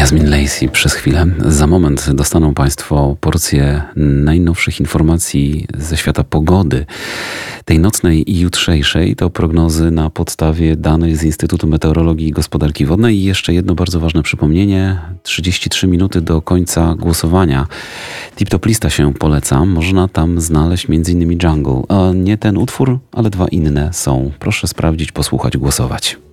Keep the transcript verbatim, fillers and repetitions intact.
Yasmin Lacey przez chwilę. Za moment dostaną Państwo porcję najnowszych informacji ze świata pogody. Tej nocnej i jutrzejszej to prognozy na podstawie danych z Instytutu Meteorologii i Gospodarki Wodnej. I jeszcze jedno bardzo ważne przypomnienie. trzydzieści trzy minuty do końca głosowania. Tip-top lista się poleca. Można tam znaleźć między innymi Jungle. A nie ten utwór, ale dwa inne są. Proszę sprawdzić, posłuchać, głosować.